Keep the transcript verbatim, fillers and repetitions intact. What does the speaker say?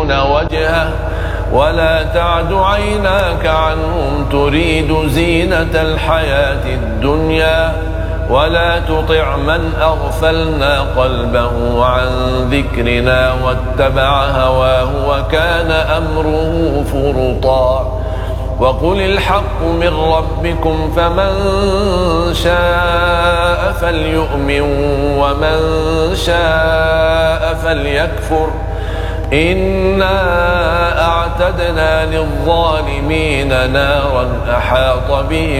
يريدون وجهه ولا تعد عيناك عنهم تريد زينة الحياة الدنيا ولا تطع من أغفلنا قلبه عن ذكرنا واتبع هواه وكان أمره فرطا وقل الحق من ربكم فمن شاء فليؤمن ومن شاء فليكفر إنا أعتدنا للظالمين نارا أحاط بهم